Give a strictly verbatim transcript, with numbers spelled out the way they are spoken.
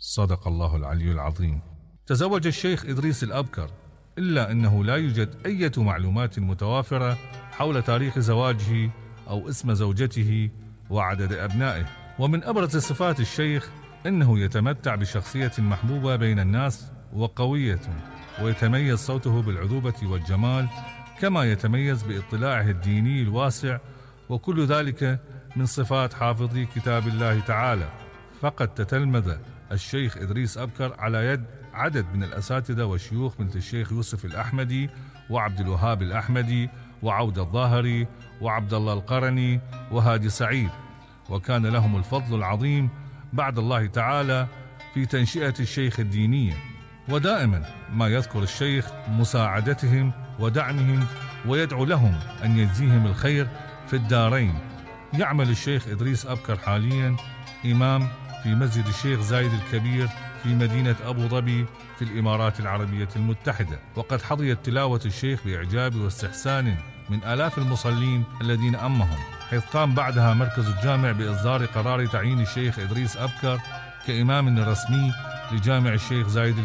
صدق الله العلي العظيم. تزوج الشيخ إدريس الأبكر، إلا أنه لا يوجد أي معلومات متوافرة حول تاريخ زواجه أو اسم زوجته وعدد أبنائه. ومن أبرز صفات الشيخ أنه يتمتع بشخصية محبوبة بين الناس وقوية، ويتميز صوته بالعذوبة والجمال، كما يتميز باطلاعه الديني الواسع، وكل ذلك من صفات حافظي كتاب الله تعالى. فقد تتلمذ الشيخ إدريس أبكر على يد عدد من الأساتذة والشيوخ مثل الشيخ يوسف الأحمدي وعبد الوهاب الأحمدي وعود الظاهري وعبد الله القرني وهادي سعيد، وكان لهم الفضل العظيم بعد الله تعالى في تنشئة الشيخ الدينية. ودائما ما يذكر الشيخ مساعدتهم ودعمهم، ويدعو لهم أن يجزيهم الخير في الدارين. يعمل الشيخ إدريس أبكر حاليا إمام في مسجد الشيخ زايد الكبير في مدينة أبو ظبي في الإمارات العربية المتحدة، وقد حظيت تلاوة الشيخ بإعجاب واستحسان من آلاف المصلين الذين أمهم، حيث قام بعدها مركز الجامع بإصدار قرار تعيين الشيخ إدريس أبكر كإمام رسمي لجامع الشيخ زايد